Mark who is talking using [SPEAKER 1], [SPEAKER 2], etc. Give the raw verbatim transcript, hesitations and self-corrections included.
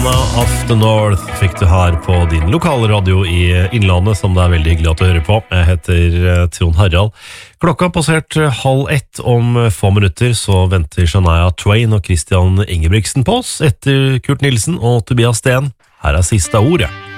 [SPEAKER 1] Shana of the North fikk du her på din lokale radio i Innlandet, som det er veldig hyggelig at du hører på. Jeg heter Trond Harald. Klokka passert halv ett om få minutter, så venter Shania Twain og Christian Ingebrigtsen på oss etter Kurt Nilsen og Tobias Sten. Her er siste ordet.